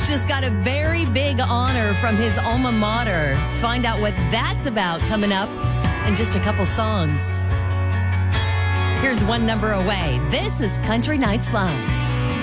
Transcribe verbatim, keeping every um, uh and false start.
He's just got a very big honor from his alma mater. Find out what that's about coming up in just a couple songs. Here's One Number Away. This is Country Nights Live.